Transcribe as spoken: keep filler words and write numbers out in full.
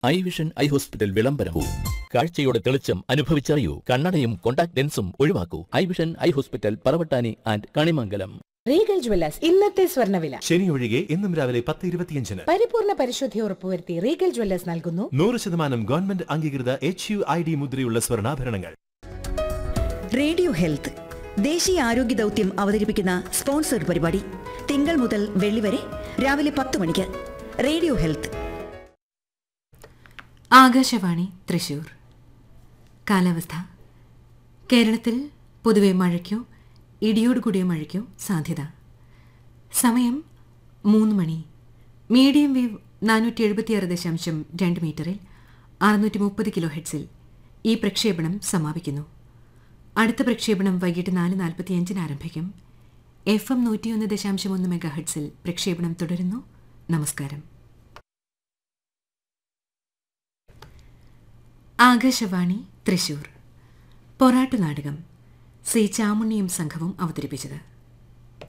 I vision eye hospital വിളംബരവും കാഴ്ചയുടെ തെളിച്ചം അനുഭവിച്ചറിയൂ. കണ്ണടയും contact ലെൻസും ഒഴിവാക്കൂ. I vision eye hospital, Paravattani and Kanimangalam. Regal Jewellers ഇന്നത്തെ സ്വർണ്ണവില. ശനി ഒഴികെ ഇന്നും രാവിലെ പത്ത് ഇരുപത്തിയഞ്ചിന് പരിപൂർണ പരിശുദ്ധി ഉറപ്പുവരുത്തി റീഗൽ ജ്വല്ലേഴ്സ് നൽകുന്നു നൂറ് ശതമാനം ഗവൺമെന്റ് അംഗീകൃത എച്ച് യു ഐ ഡി മുദ്രയുള്ള സ്വർണ്ണാഭരണങ്ങൾ. റേഡിയോ ഹെൽത്ത് ദേശീയ ആരോഗ്യ ദൗത്യം അവതരിപ്പിക്കുന്ന സ്പോൺസർ പരിപാടി തിങ്കൾ മുതൽ വെള്ളി വരെ രാവിലെ പത്ത് മണിക്ക്. Radio health. ആകാശവാണി തൃശൂർ. കാലാവസ്ഥ. കേരളത്തിൽ പൊതുവെ മഴയ്ക്കോ ഇടിയോടുകൂടിയ മഴയ്ക്കോ സാധ്യത. സമയം മൂന്ന് മണി. മീഡിയം വേവ് നാനൂറ്റി എഴുപത്തിയാറ് ദശാംശം രണ്ട് മീറ്ററിൽ അറുന്നൂറ്റി മുപ്പത് കിലോ ഹെഡ്സിൽ ഈ പ്രക്ഷേപണം സമാപിക്കുന്നു. അടുത്ത പ്രക്ഷേപണം വൈകിട്ട് നാല് നാൽപ്പത്തിയഞ്ചിന് ആരംഭിക്കും. എഫ് എം നൂറ്റിയൊന്ന് ദശാംശം ഒന്ന് മെഗാ ഹെഡ്സിൽ പ്രക്ഷേപണം തുടരുന്നു. നമസ്കാരം. ആകാശവാണി തൃശൂർ. പൊറാട്ടുനാടകം സി ചാമുണ്ണിയും സംഘവും അവതരിപ്പിച്ചത്.